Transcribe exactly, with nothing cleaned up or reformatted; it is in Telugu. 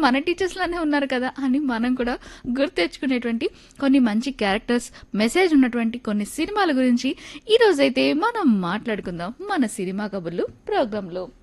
మన టీచర్స్ లానే ఉన్నారు కదా అని మనం కూడా గుర్తు తెచ్చుకునేటువంటి కొన్ని మంచి క్యారెక్టర్స్, మెసేజ్ ఉన్నటువంటి కొన్ని సినిమాల గురించి ఈ రోజైతే మనం మాట్లాడుకుందాం మన సినిమా కబుర్లు ప్రోగ్రాంలో.